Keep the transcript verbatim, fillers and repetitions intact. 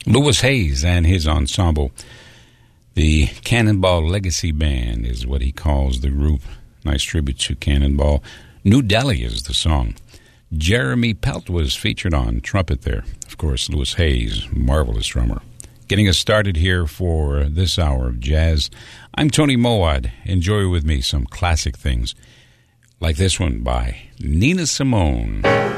Louis Hayes and his ensemble. The Cannonball Legacy Band is what he calls the group. Nice tribute to Cannonball. New Delhi is the song. Jeremy Pelt was featured on trumpet there. Of course, Louis Hayes, marvelous drummer. Getting us started here for this hour of jazz. I'm Tony Mowat. Enjoy with me some classic things, like this one by Nina Simone.